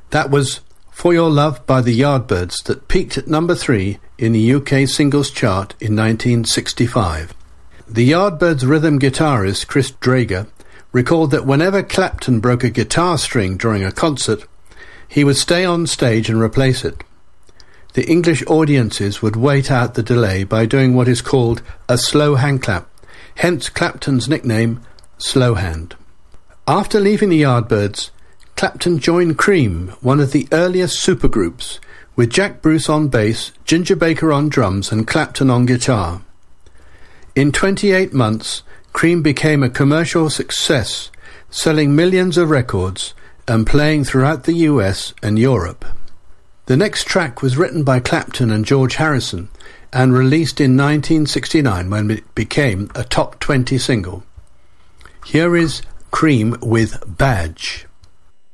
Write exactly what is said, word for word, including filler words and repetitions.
That was For Your Love by the Yardbirds, that peaked at number three in the U K singles chart in nineteen sixty-five. The Yardbirds rhythm guitarist Chris Drager recalled that whenever Clapton broke a guitar string during a concert, he would stay on stage and replace it. The English audiences would wait out the delay by doing what is called a slow hand clap, hence Clapton's nickname, Slow Hand. After leaving the Yardbirds, Clapton joined Cream, one of the earliest supergroups, with Jack Bruce on bass, Ginger Baker on drums and Clapton on guitar. In twenty-eight months, Cream became a commercial success, selling millions of records and playing throughout the U S and Europe. The next track was written by Clapton and George Harrison and released in nineteen sixty-nine when it became a top twenty single. Here is Cream with Badge.